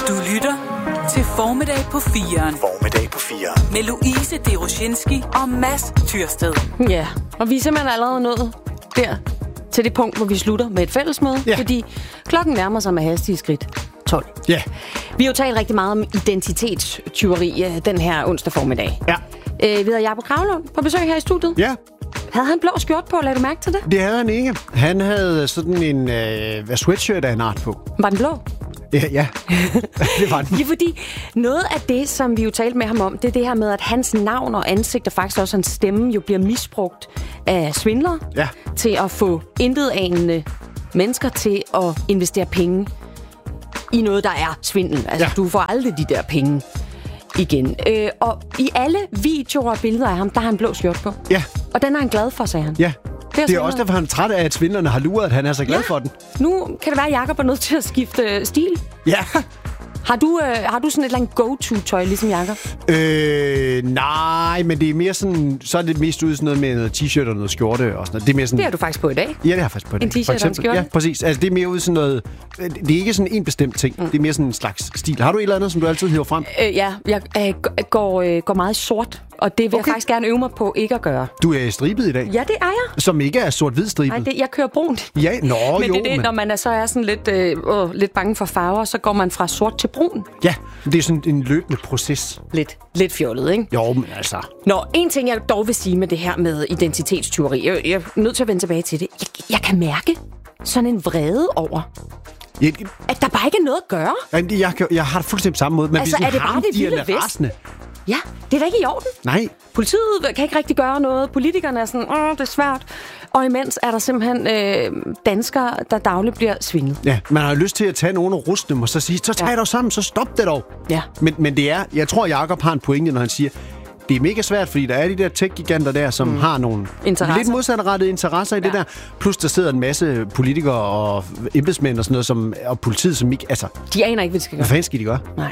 Du lytter til Formiddag på 4'eren. Formiddag på 4'eren. Med Louise Deroshinski og Mads Tyrsted. Ja, og vi er simpelthen allerede nået der til det punkt, hvor vi slutter med et fællesmøde. Ja. Fordi klokken nærmer sig med hastige skridt 12. Ja. Vi har jo talt rigtig meget om identitetstyveri den her onsdag formiddag. Ja. Vi havde Jakob Kravlund på besøg her i studiet. Ja. Havde han blå skjort på? Lagde du mærke til det? Det havde han ikke. Han havde sådan en sweatshirt af en art på. Var den blå? Ja. Det var den. Ja, fordi noget af det, som vi jo talte med ham om, det er det her med, at hans navn og ansigt, og faktisk også hans stemme, jo bliver misbrugt af svindlere til at få intetanende mennesker til at investere penge i noget, der er svindel. Altså, du får aldrig de der penge igen. Og i alle videoer og billeder af ham, der har han blå skjort på. Ja. Og den er han glad for, sagde han. Ja. Det er også derfor, han er træt af, at svindlerne har luret, at han er så glad for den. Nu kan det være, at Jakob er nødt til at skifte stil. Ja. Har du sådan et eller andet go-to-tøj, ligesom Jakob? Nej, men det er mere sådan... Så er det mest ud sådan noget med noget t-shirt og noget skjorte og sådan noget. Det er mere sådan... Det har du faktisk på i dag. Ja, det har jeg faktisk på i dag. En t-shirt og en skjorte? Ja, præcis. Altså, det er mere ud sådan noget... Det er ikke sådan en bestemt ting. Det er mere sådan en slags stil. Har du et eller andet, som du altid hiver frem? Ja, jeg går meget sort. Og det vil jeg faktisk gerne øve mig på ikke at gøre. Du er stribet i dag? Ja, det er jeg. Som ikke er sort-hvid stribet? Nej, jeg kører brunt. Ja, men når man så er sådan lidt bange for farver, så går man fra sort til brun. Ja, det er sådan en løbende proces. Lidt fjollet, ikke? Jo, men altså... Nå, en ting jeg dog vil sige med det her med identitetstyveri, jeg er nødt til at vende tilbage til det. Jeg kan mærke sådan en vrede over... at der bare ikke er noget at gøre. Jeg har det fuldstændig samme måde. Men altså, er det bare det vilde vest? Ja, det er da ikke i orden. Nej. Politiet kan ikke rigtig gøre noget. Politikerne er sådan, det er svært. Og imens er der simpelthen danskere, der dagligt bliver svindlet. Ja, man har lyst til at tage nogen og ruste dem, og så sige, så tag dig sammen, så stop det dog. Ja. Men det er, jeg tror, Jakob har en pointe, når han siger, det er mega svært, fordi der er de der tech-giganter der, som har nogle lidt modsatrettede interesser i det der. Plus der sidder en masse politikere og embedsmænd og sådan noget, og politiet, som ikke... Altså, de aner ikke, hvad de skal gøre. Hvad fanden skal de gøre? Nej.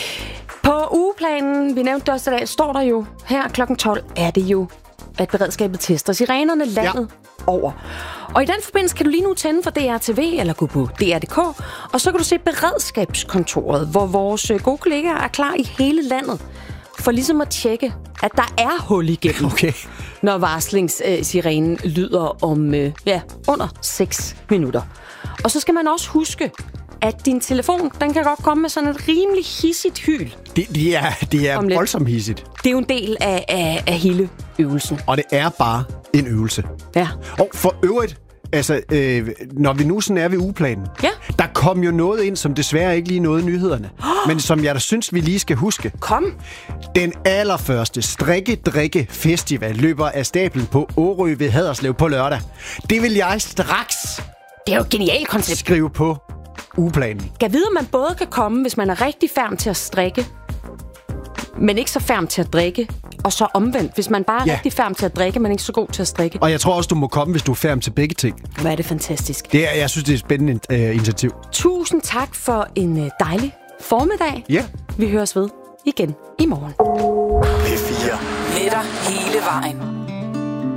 På ugeplanen, vi nævnte det også i dag, står der jo her kl. 12, er det jo, at beredskabet tester sirenerne landet over. Og i den forbindelse kan du lige nu tænde for DRTV eller gå på DR.dk, og så kan du se beredskabskontoret, hvor vores gode kollegaer er klar i hele landet for ligesom at tjekke, at der er hul igennem, når varslingssirenen lyder om under 6 minutter. Og så skal man også huske, at din telefon, den kan godt komme med sådan et rimelig hissigt hyl. Det er voldsomt hissigt. Det er jo en del af hele øvelsen. Og det er bare en øvelse. Ja. Og for øvrigt, altså, når vi nu sådan er ved ugeplanen, der kom jo noget ind, som desværre ikke lige nåede nyhederne, men som jeg da synes, vi lige skal huske. Kom. Den allerførste strikke-drikke-festival løber af stablen på Årø ved Haderslev på lørdag. Det vil jeg straks... Det er jo et genialt koncept. ...skrive på ugeplanen. Jeg ved, at man både kan komme, hvis man er rigtig færm til at strikke, men ikke så færm til at drikke, og så omvendt, hvis man bare er rigtig færm til at drikke, men ikke så god til at strikke. Og jeg tror også, du må komme, hvis du er færm til begge ting. Hvor er det fantastisk. Jeg synes, det er et spændende initiativ. Tusind tak for en dejlig formiddag. Ja. Vi høres ved igen i morgen. P4. Med dig hele vejen.